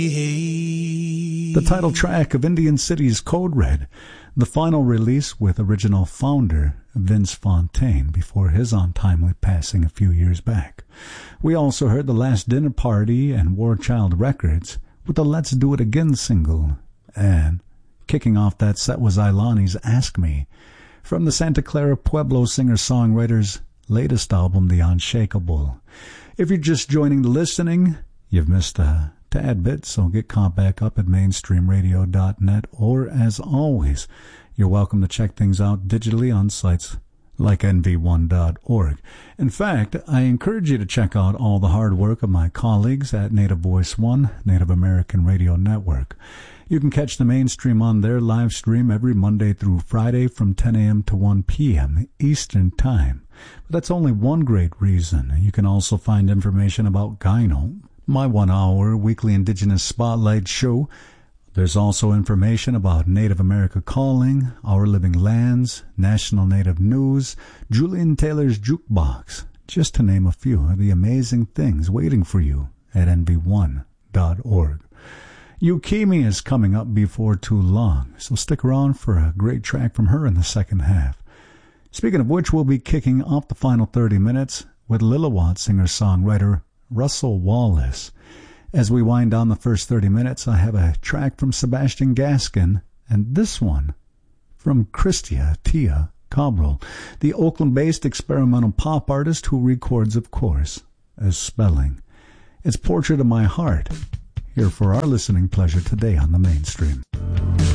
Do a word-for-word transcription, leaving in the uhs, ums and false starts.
The title track of Indian City's Code Red, the final release with original founder Vince Fontaine before his untimely passing a few years back. We also heard The Last Dinner Party and War Child Records with the Let's Do It Again single. And kicking off that set was Ilani's Ask Me, from the Santa Clara Pueblo singer-songwriter's latest album, The Unshakable. If you're just joining the listening, you've missed a tad bit, so get caught back up at mainstream radio dot net, or as always, you're welcome to check things out digitally on sites like N V one dot org. In fact, I encourage you to check out all the hard work of my colleagues at Native Voice One, Native American Radio Network. You can catch the Mainstream on their live stream every Monday through Friday from ten a.m. to one p.m. Eastern Time. But that's only one great reason. You can also find information about Gyno, my one-hour weekly Indigenous Spotlight show. There's also information about Native America Calling, Our Living Lands, National Native News, Julian Taylor's Jukebox, just to name a few of the amazing things waiting for you at N V one dot org. Yukimi is coming up before too long, so stick around for a great track from her in the second half. Speaking of which, we'll be kicking off the final thirty minutes with Lillooet singer-songwriter Russell Wallace. As we wind down the first thirty minutes, I have a track from Sebastian Gaskin, and this one from Christia Tia Cabral, the Oakland-based experimental pop artist who records, of course, as Spelling. It's Portrait of My Heart, here for our listening pleasure today on the Mainstream.